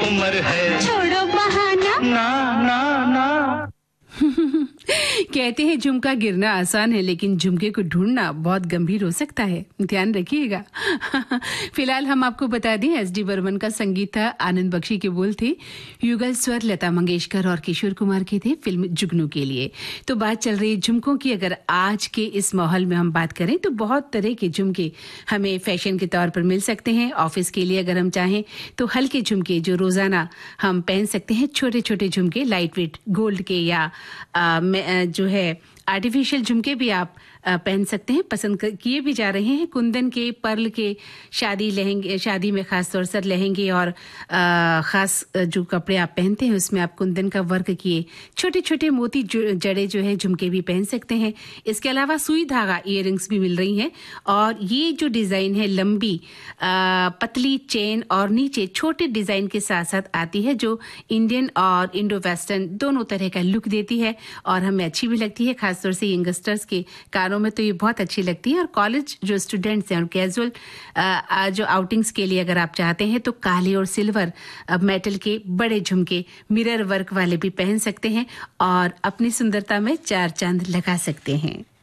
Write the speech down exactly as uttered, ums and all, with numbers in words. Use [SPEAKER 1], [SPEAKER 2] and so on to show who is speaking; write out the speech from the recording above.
[SPEAKER 1] उम्र है।
[SPEAKER 2] छोड़ो बहाना,
[SPEAKER 1] ना ना ना।
[SPEAKER 3] कहते हैं झुमका गिरना आसान है, लेकिन झुमके को ढूंढना बहुत गंभीर हो सकता है, ध्यान रखिएगा। फिलहाल हम आपको बता दें, एस डी बर्मन का संगीत था, आनंद बख्शी के बोल थे, युगल स्वर लता मंगेशकर और किशोर कुमार के थे फिल्म जुगनू के लिए। तो बात चल रही है झुमकों की। अगर आज के इस माहौल में हम बात करें तो बहुत तरह के झुमके हमें फैशन के तौर पर मिल सकते हैं। ऑफिस के लिए अगर हम चाहें तो हल्के झुमके जो रोजाना हम पहन सकते हैं, छोटे छोटे झुमके लाइट वेट गोल्ड के या आ, जो है आर्टिफिशियल झुमके भी आप पहन सकते हैं, पसंद किए भी जा रहे हैं। कुंदन के, पर्ल के, शादी लहंगे, शादी में खास तौर से लहंगे और खास जो कपड़े आप पहनते हैं उसमें आप कुंदन का वर्क किए छोटे छोटे मोती जड़े जो है झुमके भी पहन सकते हैं। इसके अलावा सुई धागा इयररिंग्स भी मिल रही हैं। और ये जो डिजाइन है लंबी आ, पतली चेन और नीचे छोटे डिजाइन के साथ साथ आती है, जो इंडियन और इंडो वेस्टर्न दोनों तरह का लुक देती है और हमें अच्छी भी लगती है। खासतौर से यंगस्टर्स के कारों में तो ये बहुत अच्छी लगती है। और कॉलेज जो स्टूडेंट्स हैं और कैजुअल जो आउटिंग्स के लिए अगर आप चाहते हैं तो काले और सिल्वर मेटल के बड़े झुमके मिरर वर्क वाले भी पहन सकते हैं और अपनी सुंदरता में चार चांद लगा सकते हैं।